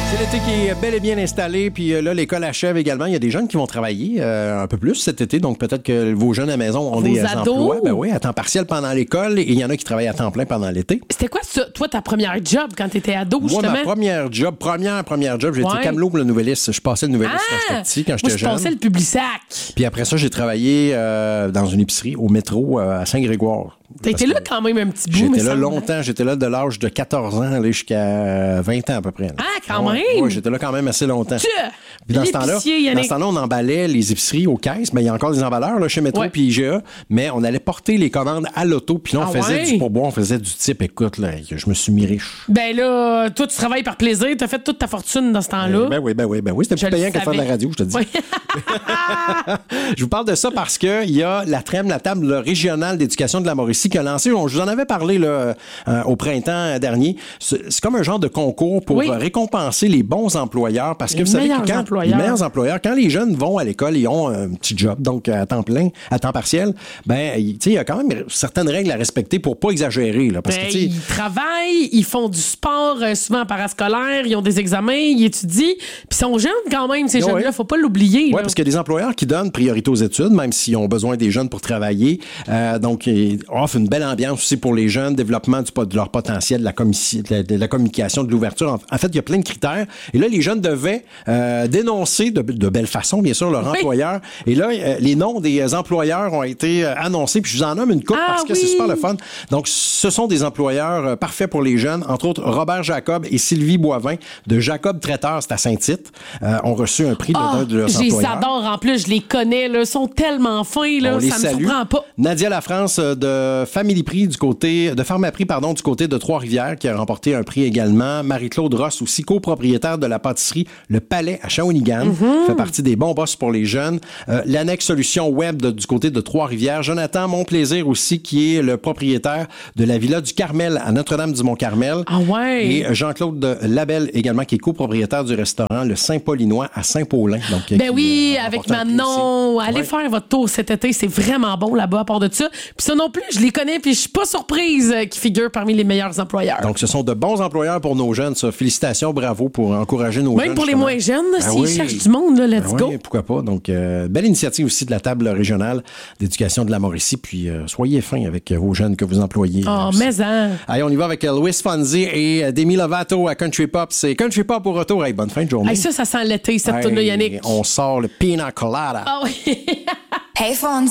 C'est l'été qui est bel et bien installé, puis là, l'école achève également. Il y a des jeunes qui vont travailler un peu plus cet été, donc peut-être que vos jeunes à la maison ont des emplois. Ben oui, à temps partiel pendant l'école, et il y en a qui travaillent à temps plein pendant l'été. C'était quoi, ça, toi, ta première job quand t'étais ado, justement? Moi, ma première job, j'ai été camelot pour le Nouvelliste. Je passais le Nouvelliste quand j'étais petit, quand j'étais jeune. Je passais le Publisac. Puis après ça, j'ai travaillé dans une épicerie au métro à Saint-Grégoire. T'as été là quand même un petit bout. J'étais là longtemps. J'étais là de l'âge de 14 ans jusqu'à 20 ans à peu près. Ah, quand même? Oui, j'étais là quand même assez longtemps. Puis dans ce temps-là, on emballait les épiceries aux caisses. Mais il y a encore des emballeurs là, chez Métro puis IGA. Mais on allait porter les commandes à l'auto. Puis là, on faisait du pourboire. On faisait du type, écoute, là, je me suis mis riche. Ben là, toi, tu travailles par plaisir. T'as fait toute ta fortune dans ce temps-là. Ben oui. C'était plus payant que de faire de la radio, je te dis. Oui. Je vous parle de ça parce qu'il y a la TREM, la table régionale d'éducation de la Mauricie, qui a lancé, je vous en avais parlé là, au printemps dernier, c'est comme un genre de concours pour récompenser les bons employeurs, parce que vous savez que les meilleurs employeurs, quand les jeunes vont à l'école, ils ont un petit job, donc à temps plein, à temps partiel, ben il y a quand même certaines règles à respecter pour pas exagérer. Là, parce que, ils travaillent, ils font du sport, souvent parascolaire, ils ont des examens, ils étudient, puis ils sont jeunes quand même, ces jeunes-là, faut pas l'oublier. Oui, parce qu'il y a des employeurs qui donnent priorité aux études, même s'ils ont besoin des jeunes pour travailler. Donc, ils offrent une belle ambiance aussi pour les jeunes, développement de leur potentiel, de la communication, de l'ouverture. En fait, il y a plein de critères. Et là, les jeunes devaient dénoncer de belle façon, bien sûr, leur employeur. Et là, les noms des employeurs ont été annoncés. Puis je vous en nomme une couple parce que c'est super le fun. Donc, ce sont des employeurs parfaits pour les jeunes. Entre autres, Robert Jacob et Sylvie Boivin de Jacob Traiteur, c'est à Saint-Tite, ont reçu un prix de leurs employeurs. Je les adore. En plus, je les connais. Là, ils sont tellement fins. Là, ça me surprend pas. Nadia Lafrance de Family Prix du côté de Pharmaprix, du côté de Trois-Rivières, qui a remporté un prix également. Marie-Claude Ross, aussi copropriétaire de la pâtisserie Le Palais à Shawinigan, fait partie des bons boss pour les jeunes. L'Annex Solutions Web du côté de Trois-Rivières. Jonathan Monplaisir aussi, qui est le propriétaire de la Villa du Carmel à Notre-Dame-du-Mont-Carmel. Ah ouais! Et Jean-Claude Labelle également, qui est copropriétaire du restaurant Le Saint-Paulinois à Saint-Paulin. Donc, avec Manon. Allez faire votre tour cet été. C'est vraiment bon là-bas à part de ça. Puis ça non plus, je les connais, puis je suis pas surprise qu'ils figurent parmi les meilleurs employeurs. Donc, ce sont de bons employeurs pour nos jeunes, ça. Félicitations, bravo pour encourager nos jeunes. Même pour les moins jeunes, s'ils cherchent du monde, là, let's go. Oui, pourquoi pas. Donc, belle initiative aussi de la table régionale d'éducation de la Mauricie. Puis, soyez fins avec vos jeunes que vous employez. Mais Allez, on y va avec Luis Fonsi et Demi Lovato à Country Pop. C'est Country Pop au retour. Hey, bonne fin de journée. Hey, ça sent l'été, cette tune-là, Yannick. On sort le Pina Colada. Ah oui. Hey, Fonsi.